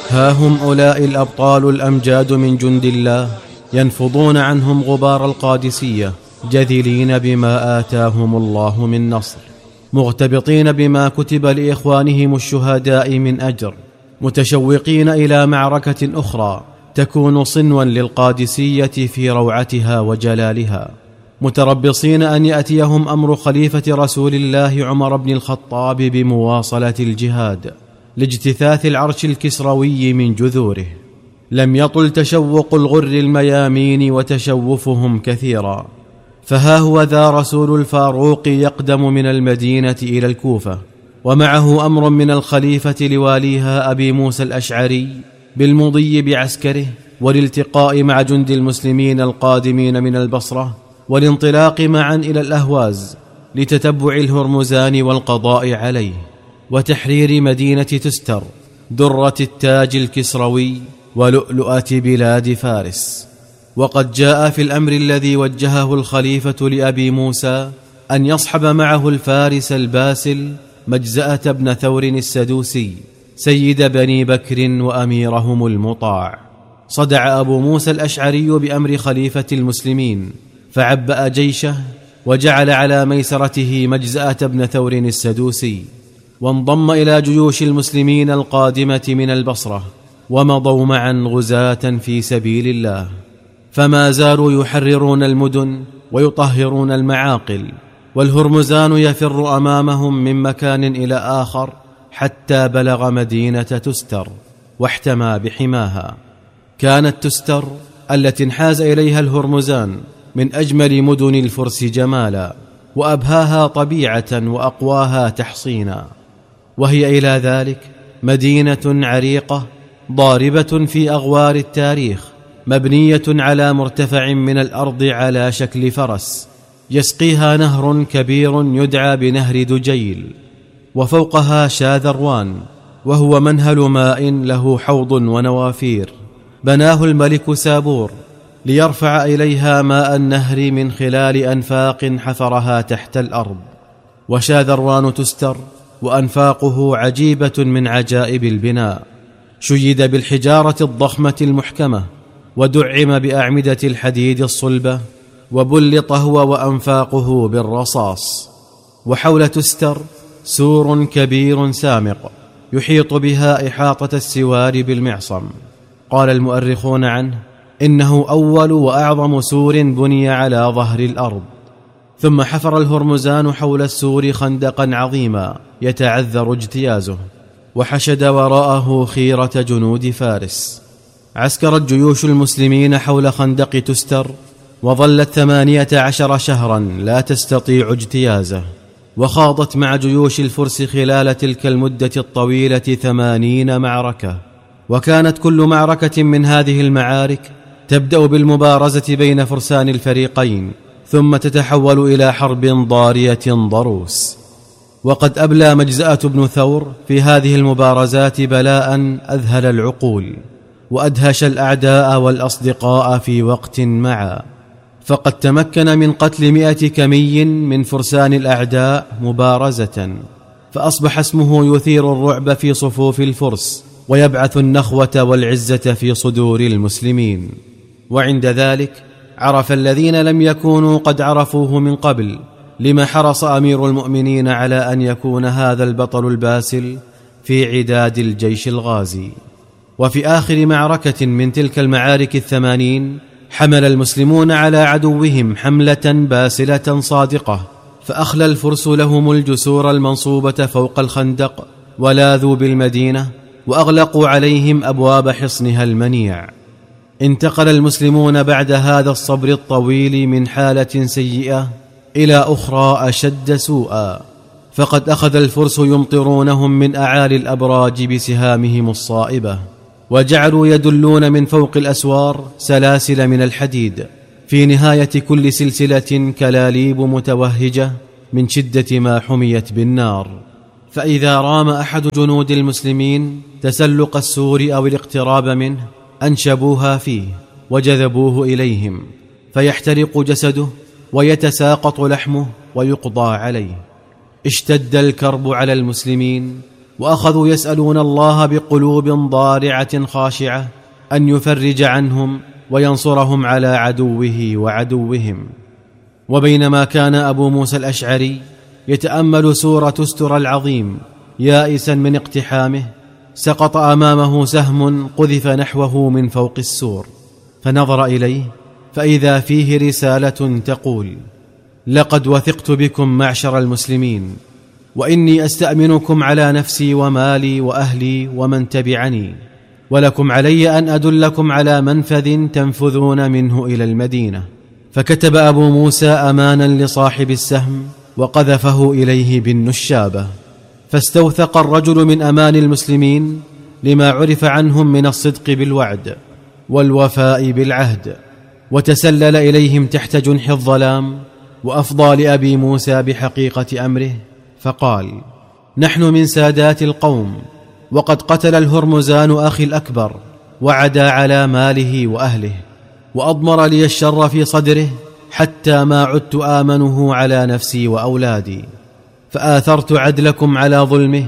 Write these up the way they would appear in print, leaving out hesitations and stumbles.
ها هم أولئك الأبطال الأمجاد من جند الله ينفضون عنهم غبار القادسية، جذلين بما آتاهم الله من نصر، مغتبطين بما كتب لإخوانهم الشهداء من أجر، متشوقين إلى معركة أخرى تكون صنوا للقادسية في روعتها وجلالها، متربصين أن يأتيهم أمر خليفة رسول الله عمر بن الخطاب بمواصلة الجهاد لاجتثاث العرش الكسروي من جذوره. لم يطل تشوق الغر الميامين وتشوفهم كثيرا، فها هو ذا رسول الفاروق يقدم من المدينة إلى الكوفة، ومعه أمر من الخليفة لواليها أبي موسى الأشعري بالمضي بعسكره والالتقاء مع جند المسلمين القادمين من البصرة، والانطلاق معا إلى الأهواز لتتبع الهرمزان والقضاء عليه، وتحرير مدينة تستر درة التاج الكسروي ولؤلؤة بلاد فارس. وقد جاء في الأمر الذي وجهه الخليفة لأبي موسى أن يصحب معه الفارس الباسل مجزأة بن ثور السدوسي سيد بني بكر وأميرهم المطاع. صدع أبو موسى الأشعري بأمر خليفة المسلمين، فعبأ جيشه وجعل على ميسرته مجزأة بن ثور السدوسي، وانضم إلى جيوش المسلمين القادمة من البصرة، ومضوا معا غزاة في سبيل الله، فما زالوا يحررون المدن ويطهرون المعاقل، والهرمزان يفر أمامهم من مكان إلى آخر حتى بلغ مدينة تستر واحتمى بحماها. كانت تستر التي انحاز إليها الهرمزان من أجمل مدن الفرس جمالا، وأبهاها طبيعة وأقواها تحصينا، وهي إلى ذلك مدينة عريقة ضاربة في أغوار التاريخ، مبنية على مرتفع من الأرض على شكل فرس، يسقيها نهر كبير يدعى بنهر دجيل، وفوقها شاذروان وهو منهل ماء له حوض ونوافير بناه الملك سابور ليرفع إليها ماء النهر من خلال أنفاق حفرها تحت الأرض. وشاذروان تستر وأنفاقه عجيبة من عجائب البناء، شيد بالحجارة الضخمة المحكمة، ودعم بأعمدة الحديد الصلبة، وبلط هو وأنفاقه بالرصاص. وحول تستر سور كبير سامق يحيط بها إحاطة السوار بالمعصم. قال المؤرخون عنه إنه أول وأعظم سور بني على ظهر الأرض. ثم حفر الهرمزان حول السور خندقا عظيما يتعذر اجتيازه، وحشد وراءه خيرة جنود فارس. عسكرت جيوش المسلمين حول خندق تستر، وظلت 18 شهرا لا تستطيع اجتيازه، وخاضت مع جيوش الفرس خلال تلك المدة الطويلة 80 معركة. وكانت كل معركة من هذه المعارك تبدأ بالمبارزة بين فرسان الفريقين، ثم تتحول إلى حرب ضارية ضروس. وقد أبلى مجزأة بن ثور في هذه المبارزات بلاء أذهل العقول، وأدهش الأعداء والأصدقاء في وقت معا، فقد تمكن من قتل 100 كمي من فرسان الأعداء مبارزة، فأصبح اسمه يثير الرعب في صفوف الفرس، ويبعث النخوة والعزة في صدور المسلمين. وعند ذلك عرف الذين لم يكونوا قد عرفوه من قبل لما حرص أمير المؤمنين على أن يكون هذا البطل الباسل في عداد الجيش الغازي. وفي آخر معركة من تلك المعارك 80 حمل المسلمون على عدوهم حملة باسلة صادقة، فأخلى الفرس لهم الجسور المنصوبة فوق الخندق، ولاذوا بالمدينة، وأغلقوا عليهم أبواب حصنها المنيع. انتقل المسلمون بعد هذا الصبر الطويل من حالة سيئة إلى أخرى أشد سوءا، فقد أخذ الفرس يمطرونهم من أعالي الأبراج بسهامهم الصائبة، وجعلوا يدلون من فوق الأسوار سلاسل من الحديد، في نهاية كل سلسلة كلاليب متوهجة من شدة ما حميت بالنار. فإذا رام أحد جنود المسلمين تسلق السور أو الاقتراب منه أنشبوها فيه وجذبوه إليهم، فيحترق جسده ويتساقط لحمه ويقضى عليه. اشتد الكرب على المسلمين، وأخذوا يسألون الله بقلوب ضارعة خاشعة أن يفرج عنهم وينصرهم على عدوه وعدوهم. وبينما كان أبو موسى الأشعري يتأمل سورة استر العظيم يائسا من اقتحامه، سقط أمامه سهم قذف نحوه من فوق السور، فنظر إليه فإذا فيه رسالة تقول: لقد وثقت بكم معشر المسلمين، وإني أستأمنكم على نفسي ومالي وأهلي ومن تبعني، ولكم علي أن أدلكم على منفذ تنفذون منه إلى المدينة. فكتب أبو موسى أمانا لصاحب السهم وقذفه إليه بالنشابة، فاستوثق الرجل من أمان المسلمين لما عرف عنهم من الصدق بالوعد والوفاء بالعهد، وتسلل إليهم تحت جنح الظلام وأفضى لأبي موسى بحقيقة أمره، فقال: نحن من سادات القوم، وقد قتل الهرمزان أخي الأكبر وعدا على ماله وأهله، وأضمر لي الشر في صدره حتى ما عدت آمنه على نفسي وأولادي، فآثرت عدلكم على ظلمه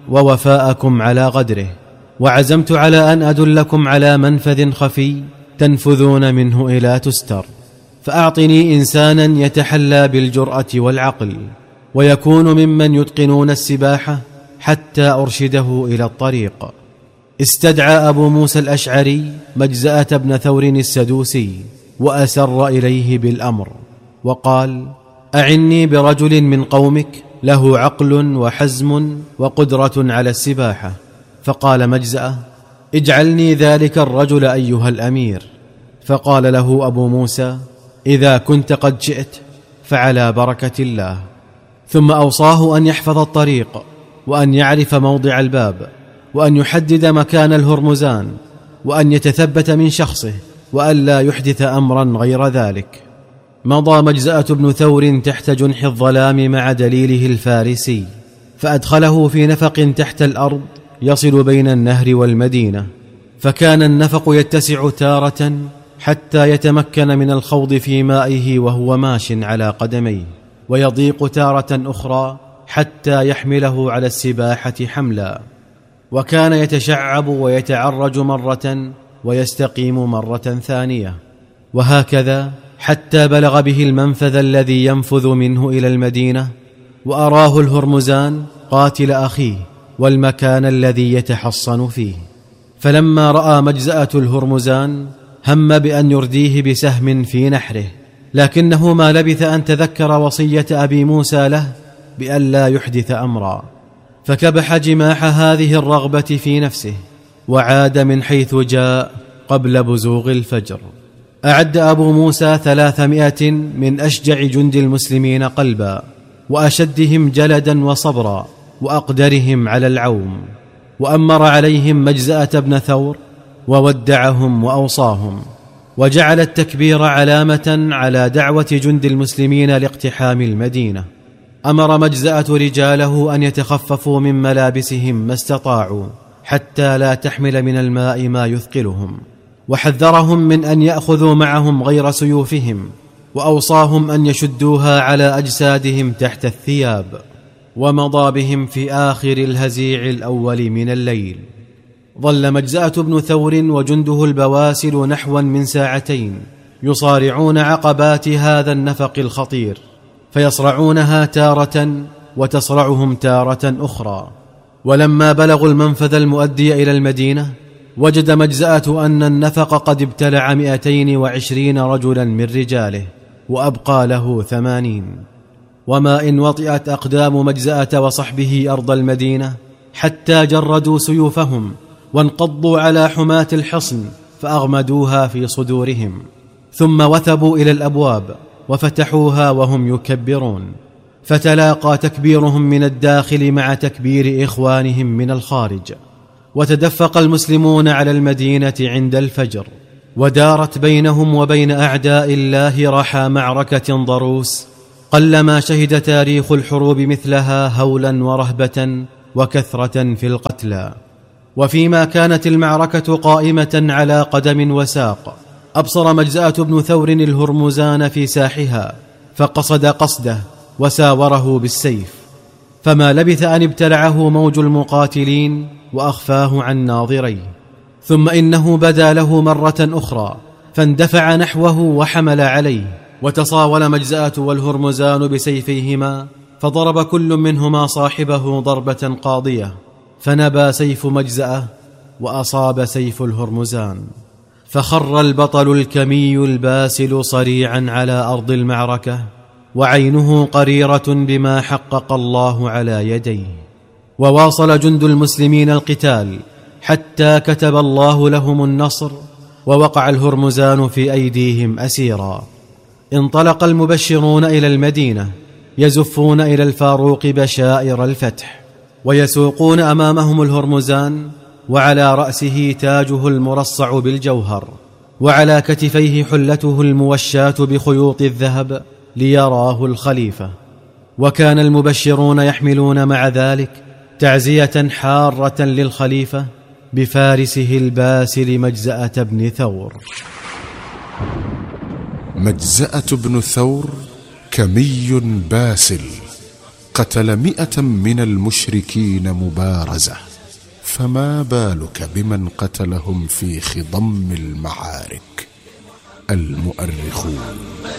ووفاءكم على غدره، وعزمت على أن أدلكم على منفذ خفي تنفذون منه إلى تستر، فأعطني إنسانا يتحلى بالجرأة والعقل، ويكون ممن يتقنون السباحة حتى أرشده إلى الطريق. استدعى أبو موسى الأشعري مجزأة بن ثور السدوسي وأسر إليه بالأمر، وقال: أعني برجل من قومك له عقل وحزم وقدرة على السباحة. فقال مجزأة: اجعلني ذلك الرجل أيها الأمير. فقال له أبو موسى: إذا كنت قد جئت فعلى بركة الله. ثم أوصاه أن يحفظ الطريق، وأن يعرف موضع الباب، وأن يحدد مكان الهرمزان، وأن يتثبت من شخصه، وأن لا يحدث أمرا غير ذلك. مضى مجزأة بن ثور تحت جنح الظلام مع دليله الفارسي، فأدخله في نفق تحت الأرض يصل بين النهر والمدينة، فكان النفق يتسع تارة حتى يتمكن من الخوض في مائه وهو ماش على قدميه، ويضيق تارة أخرى حتى يحمله على السباحة حملا، وكان يتشعب ويتعرج مرة ويستقيم مرة ثانية، وهكذا حتى بلغ به المنفذ الذي ينفذ منه إلى المدينة، وأراه الهرمزان قاتل أخيه والمكان الذي يتحصن فيه. فلما رأى مجزأة الهرمزان هم بأن يرديه بسهم في نحره، لكنه ما لبث أن تذكر وصية أبي موسى له بأن لا يحدث أمرا، فكبح جماح هذه الرغبة في نفسه وعاد من حيث جاء قبل بزوغ الفجر. أعد أبو موسى 300 من أشجع جند المسلمين قلبا، وأشدهم جلدا وصبرا، وأقدرهم على العوم، وأمر عليهم مجزأة بن ثور وودعهم وأوصاهم، وجعل التكبير علامة على دعوة جند المسلمين لاقتحام المدينة. أمر مجزأة رجاله أن يتخففوا من ملابسهم ما استطاعوا حتى لا تحمل من الماء ما يثقلهم، وحذرهم من أن يأخذوا معهم غير سيوفهم، وأوصاهم أن يشدوها على أجسادهم تحت الثياب. ومضى بهم في آخر الهزيع الأول من الليل. ظل مجزأة بن ثور وجنده البواسل نحوا من ساعتين يصارعون عقبات هذا النفق الخطير، فيصرعونها تارة وتصرعهم تارة أخرى. ولما بلغوا المنفذ المؤدي إلى المدينة، وجد مجزأة أن النفق قد ابتلع 220 رجلا من رجاله، وأبقى له 80. وما إن وطئت أقدام مجزأة وصحبه أرض المدينة حتى جردوا سيوفهم وانقضوا على حماة الحصن فأغمدوها في صدورهم، ثم وثبوا إلى الأبواب وفتحوها وهم يكبرون، فتلاقى تكبيرهم من الداخل مع تكبير إخوانهم من الخارج، وتدفق المسلمون على المدينة عند الفجر، ودارت بينهم وبين أعداء الله رحى معركة ضروس قلما شهد تاريخ الحروب مثلها هولا ورهبة وكثرة في القتلى. وفيما كانت المعركة قائمة على قدم وساق، أبصر مجزأة بن ثور الهرمزان في ساحها، فقصد قصده وساوره بالسيف، فما لبث أن ابتلعه موج المقاتلين وأخفاه عن ناظريه. ثم إنه بدا له مرة أخرى فاندفع نحوه وحمل عليه، وتصاول مجزأة والهرمزان بسيفيهما، فضرب كل منهما صاحبه ضربة قاضية، فنبى سيف مجزأة وأصاب سيف الهرمزان، فخر البطل الكمي الباسل صريعا على أرض المعركة، وعينه قريرة بما حقق الله على يديه. وواصل جند المسلمين القتال حتى كتب الله لهم النصر، ووقع الهرمزان في أيديهم أسيرا. انطلق المبشرون إلى المدينة يزفون إلى الفاروق بشائر الفتح، ويسوقون أمامهم الهرمزان، وعلى رأسه تاجه المرصع بالجوهر، وعلى كتفيه حلته الموشاة بخيوط الذهب ليراه الخليفة. وكان المبشرون يحملون مع ذلك تعزية حارة للخليفة بفارسه الباسل مجزأة بن ثور. مجزأة بن ثور كمي باسل، قتل 100 من المشركين مبارزة، فما بالك بمن قتلهم في خضم المعارك. المؤرخون